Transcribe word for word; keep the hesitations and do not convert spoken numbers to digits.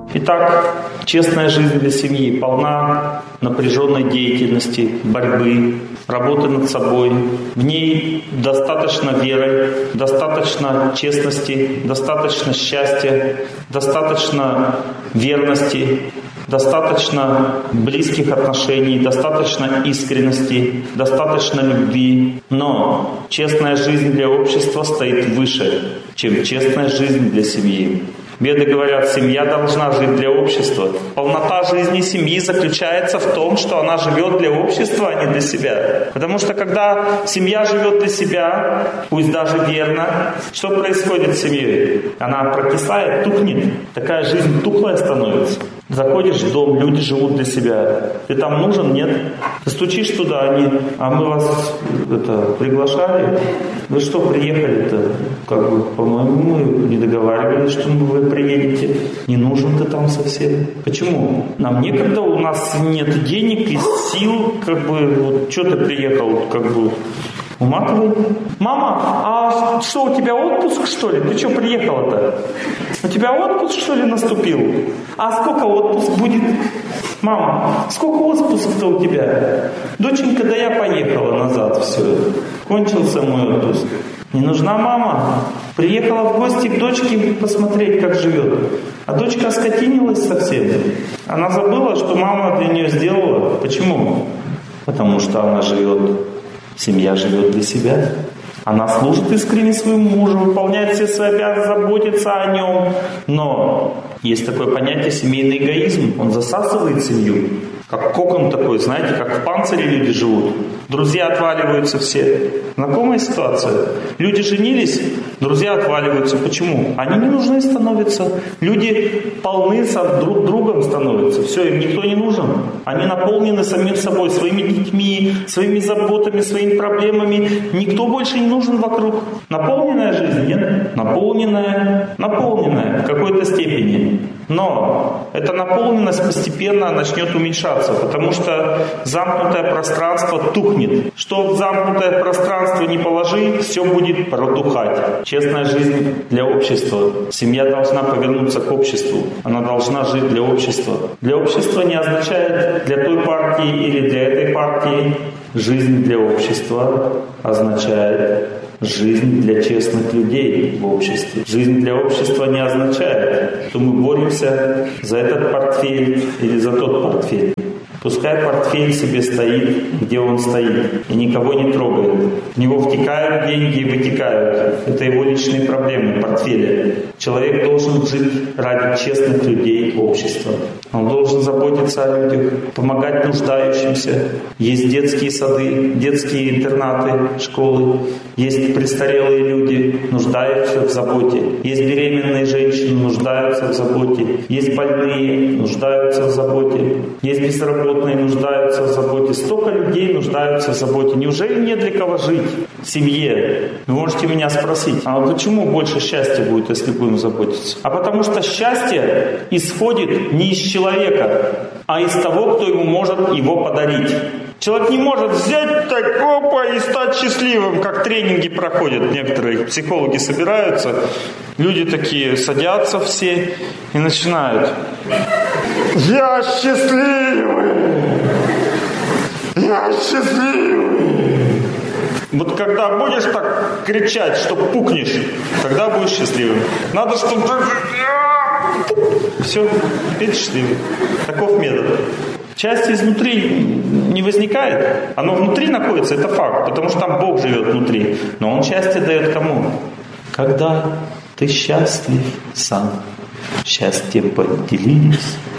Итак, честная жизнь для семьи полна напряженной деятельности, борьбы, работы над собой. В ней достаточно веры, достаточно честности, достаточно счастья, достаточно верности, достаточно близких отношений, достаточно искренности, достаточно любви. Но честная жизнь для общества стоит выше, чем честная жизнь для семьи. Веды говорят, семья должна жить для общества. Полнота жизни семьи заключается в том, что она живет для общества, а не для себя. Потому что когда семья живет для себя, пусть даже верно, что происходит с семьей? Она прокисает, тухнет. Такая жизнь тухлая становится. Заходишь в дом, люди живут для себя. Ты там нужен? Нет. Ты стучишь туда, они, а мы вас это, приглашали. Вы что, приехали-то? Как бы, по-моему, мы не договаривались, что вы приедете. Не нужен ты там совсем. Почему? Нам некогда, у нас нет денег и сил, как бы, вот, что ты приехал, как бы, уматывай. Мама, а что, у тебя отпуск, что ли? Ты что приехала-то? У тебя отпуск, что ли, наступил? А сколько отпуск будет? Мама, сколько отпусков-то у тебя? Доченька, да я поехала назад, все. Кончился мой отпуск. Не нужна мама. Приехала в гости к дочке посмотреть, как живет. А дочка оскотинилась совсем. Она забыла, что мама для нее сделала. Почему? Потому что она живет. Семья живет для себя. Она служит искренне своему мужу, выполняет все свои обязанности, заботится о нем. Но есть такое понятие семейный эгоизм. Он засасывает семью. Как кокон такой, знаете, как в панцире люди живут. Друзья отваливаются все. Знакомая ситуация? Люди женились, друзья отваливаются. Почему? Они не нужны становятся. Люди полны со друг другом становятся. Все, им никто не нужен. Они наполнены самим собой, своими детьми, своими заботами, своими проблемами. Никто больше не нужен вокруг. Наполненная жизнь? Нет. Наполненная, наполненная в какой-то степени. Но эта наполненность постепенно начнет уменьшаться, потому что замкнутое пространство тухнет. Что в замкнутое пространство не положи, все будет протухать. Честная жизнь для общества. Семья должна повернуться к обществу. Она должна жить для общества. Для общества не означает для той партии или для этой партии. Жизнь для общества означает жизнь для честных людей в обществе. Жизнь для общества не означает, что мы боремся за этот портфель или за тот портфель. Пускай портфель себе стоит, где он стоит, и никого не трогает. В него втекают деньги и вытекают. Это его личные проблемы, портфеля. Человек должен жить ради честных людей общества. Он должен заботиться о людях, помогать нуждающимся. Есть детские сады, детские интернаты, школы. Есть престарелые люди, нуждаются в заботе. Есть беременные женщины, нуждаются в заботе. Есть больные, нуждаются в заботе. Есть безработные, нуждаются в заботе. Столько людей нуждаются в заботе. Неужели не для кого жить в семье? Вы можете меня спросить, а почему больше счастья будет, если будем заботиться? А потому что счастье исходит не из человека, а из того, кто ему может его подарить. Человек не может взять так, опа, и стать счастливым, как тренинги проходят. Некоторые психологи собираются, люди такие садятся все и начинают. Я счастливый! Я счастливый! Вот когда будешь так кричать, что пукнешь, тогда будешь счастливым. Надо, чтобы... Все, теперь счастливый. Таков метод. Счастье изнутри не возникает, оно внутри находится, это факт, потому что там Бог живет внутри. Но Он счастье дает кому? Когда ты счастлив сам, счастье поделись